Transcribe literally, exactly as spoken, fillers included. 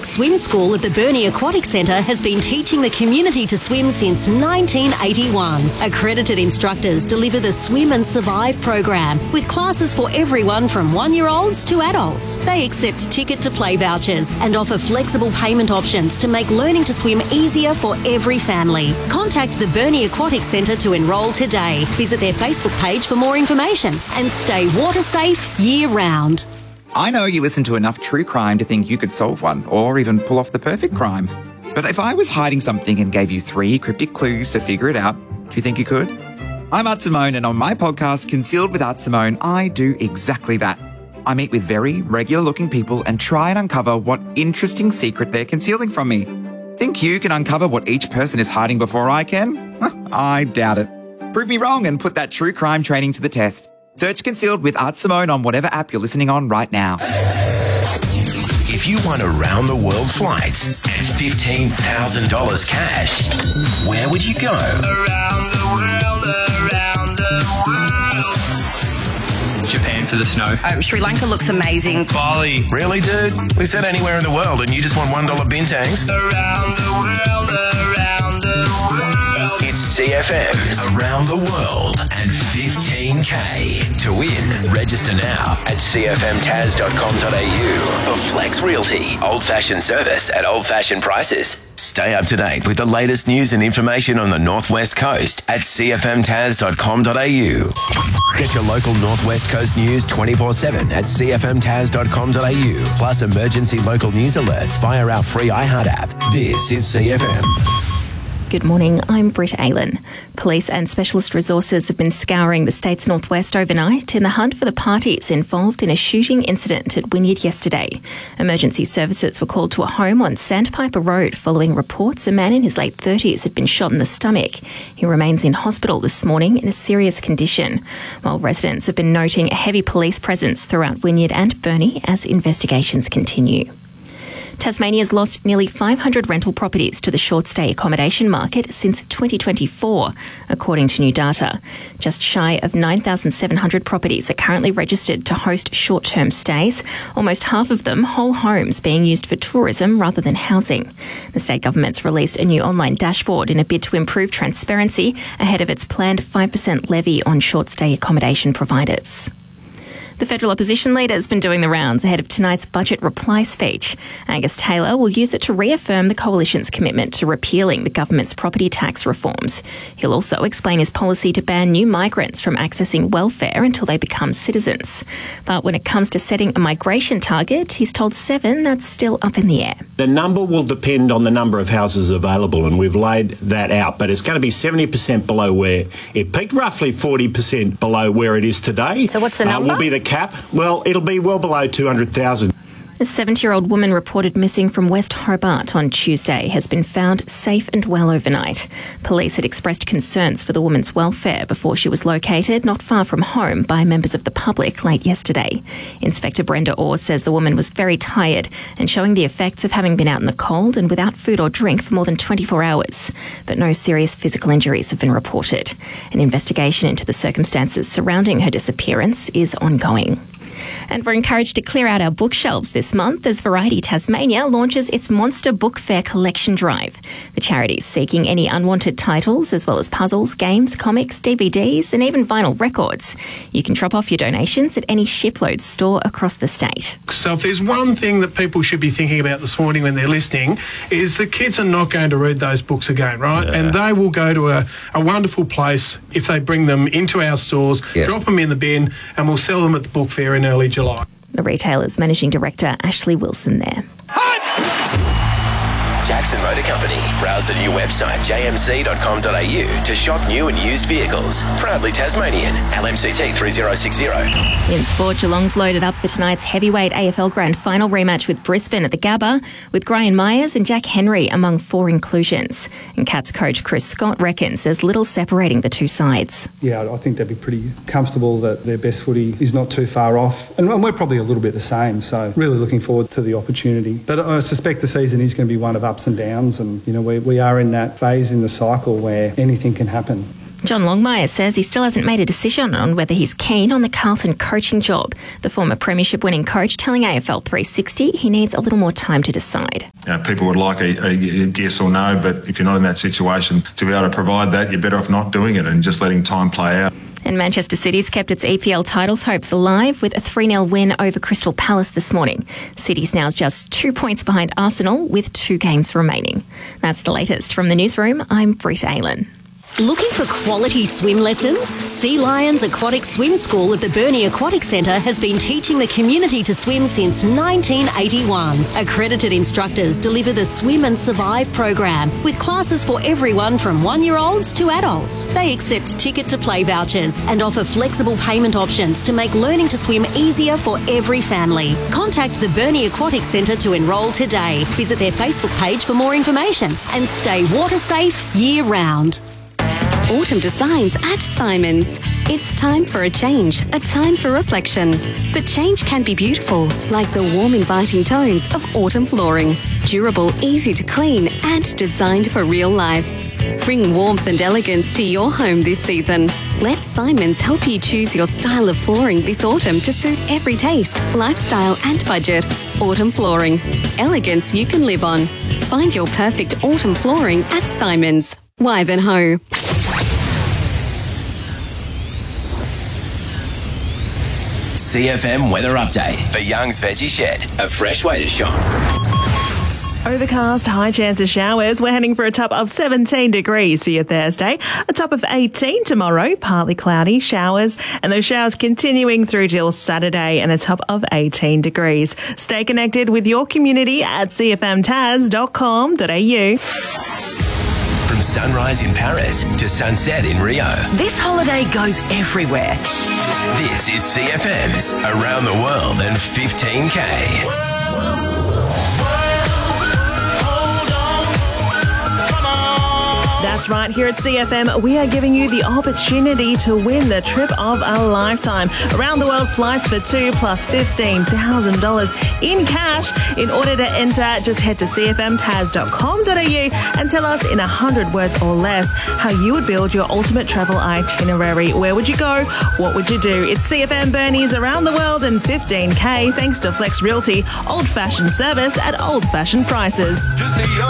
Flex Swim School at the Burnie Aquatic Centre has been teaching the community to swim since nineteen eighty-one. Accredited instructors deliver the Swim and Survive program with classes for everyone from one-year-olds to adults. They accept ticket-to-play vouchers and offer flexible payment options to make learning to swim easier for every family. Contact the Burnie Aquatic Centre to enrol today. Visit their Facebook page for more information and stay water safe year-round. I know you listen to enough true crime to think you could solve one or even pull off the perfect crime. But if I was hiding something and gave you three cryptic clues to figure it out, do you think you could? I'm Art Simone, and on my podcast, Concealed with Art Simone, I do exactly that. I meet with very regular-looking people and try and uncover what interesting secret they're concealing from me. Think you can uncover what each person is hiding before I can? I doubt it. Prove me wrong and put that true crime training to the test. Search Concealed with Art Simone on whatever app you're listening on right now. If you won around-the-world flights and fifteen thousand dollars cash, where would you go? Around the world, around the world. Japan for the snow. Um, Sri Lanka looks amazing. Bali. Really, dude? We said anywhere in the world and you just want one dollar bintangs? Around the world, around the world. It's C F M's Around the World and fifteen K. To win, register now at c f m taz dot com dot a u for Flex Realty. Old-fashioned service at old-fashioned prices. Stay up to date with the latest news and information on the Northwest Coast at c f m taz dot com dot a u. Get your local Northwest Coast news twenty-four seven at c f m taz dot com dot a u. Plus emergency local news alerts via our free iHeart app. This is C F M. Good morning, I'm Britt Aylen. Police and specialist resources have been scouring the state's northwest overnight in the hunt for the parties involved in a shooting incident at Wynyard yesterday. Emergency services were called to a home on Sandpiper Road following reports a man in his late thirties had been shot in the stomach. He remains in hospital this morning in a serious condition, while residents have been noting a heavy police presence throughout Wynyard and Burnie as investigations continue. Tasmania's lost nearly five hundred rental properties to the short-stay accommodation market since twenty twenty-four, according to new data. Just shy of nine thousand seven hundred properties are currently registered to host short-term stays, almost half of them whole homes being used for tourism rather than housing. The state government's released a new online dashboard in a bid to improve transparency ahead of its planned five percent levy on short-stay accommodation providers. The federal opposition leader has been doing the rounds ahead of tonight's budget reply speech. Angus Taylor will use it to reaffirm the coalition's commitment to repealing the government's property tax reforms. He'll also explain his policy to ban new migrants from accessing welfare until they become citizens. But when it comes to setting a migration target, he's told Seven that's still up in the air. The number will depend on the number of houses available, and we've laid that out, but it's going to be seventy percent below where it peaked, roughly forty percent below where it is today. So what's the number? Uh, will be the cap. Well, it'll be well below two hundred thousand. A seventy-year-old woman reported missing from West Hobart on Tuesday has been found safe and well overnight. Police had expressed concerns for the woman's welfare before she was located not far from home by members of the public late yesterday. Inspector Brenda Orr says the woman was very tired and showing the effects of having been out in the cold and without food or drink for more than twenty-four hours. But no serious physical injuries have been reported. An investigation into the circumstances surrounding her disappearance is ongoing. And we're encouraged to clear out our bookshelves this month as Variety Tasmania launches its Monster Book Fair collection drive. The charity's seeking any unwanted titles as well as puzzles, games, comics, D V Ds and even vinyl records. You can drop off your donations at any Shipload store across the state. So if there's one thing that people should be thinking about this morning when they're listening is the kids are not going to read those books again, right? Yeah. And they will go to a, a wonderful place if they bring them into our stores, yeah. drop them in the bin and we'll sell them at the book fair in early July. The retailer's managing director, Ashley Wilson, there. Jackson Motor Company. Browse the new website j m c dot com dot a u to shop new and used vehicles. Proudly Tasmanian. L M C T three zero six zero. In sport, Geelong's loaded up for tonight's heavyweight A F L Grand Final rematch with Brisbane at the Gabba, with Graham Myers and Jack Henry among four inclusions. And Cats coach Chris Scott reckons there's little separating the two sides. Yeah, I think they'd be pretty comfortable that their best footy is not too far off. And we're probably a little bit the same, so really looking forward to the opportunity. But I suspect the season is going to be one of ups and downs, and you know we, we are in that phase in the cycle where anything can happen. John Longmire says he still hasn't made a decision on whether he's keen on the Carlton coaching job. The former premiership winning coach telling A F L three sixty he needs a little more time to decide. You know, people would like a, a yes or no, but if you're not in that situation to be able to provide that, you're better off not doing it and just letting time play out. And Manchester City's kept its E P L titles hopes alive with a three nil win over Crystal Palace this morning. City's now just two points behind Arsenal with two games remaining. That's the latest from the newsroom. I'm Britt Aylan. Looking for quality swim lessons? Sea Lions Aquatic Swim School at the Burnie Aquatic Centre has been teaching the community to swim since nineteen eighty-one. Accredited instructors deliver the Swim and Survive program with classes for everyone from one-year-olds to adults. They accept ticket-to-play vouchers and offer flexible payment options to make learning to swim easier for every family. Contact the Burnie Aquatic Centre to enrol today. Visit their Facebook page for more information and stay water safe year-round. Autumn Designs at Simons. It's time for a change, a time for reflection. But change can be beautiful, like the warm, inviting tones of autumn flooring. Durable, easy to clean, and designed for real life. Bring warmth and elegance to your home this season. Let Simons help you choose your style of flooring this autumn to suit every taste, lifestyle, and budget. Autumn Flooring. Elegance you can live on. Find your perfect autumn flooring at Simons. Wivenhoe. C F M weather update for Young's Veggie Shed, a fresh way to shop. Overcast, high chance of showers. We're heading for a top of seventeen degrees for your Thursday. A top of eighteen tomorrow, partly cloudy, showers, and those showers continuing through till Saturday, and a top of eighteen degrees. Stay connected with your community at c f m taz dot com dot a u. From sunrise in Paris to sunset in Rio, This holiday goes everywhere. this is C F M's Around the World in fifteen K. That's right, here at C F M, we are giving you the opportunity to win the trip of a lifetime. Around the world flights for two plus fifteen thousand dollars in cash. In order to enter, just head to c f m taz dot com dot a u and tell us in one hundred words or less how you would build your ultimate travel itinerary. Where would you go? What would you do? It's C F M Burnie's Around the World in fifteen K, thanks to Flex Realty, old-fashioned service at old-fashioned prices.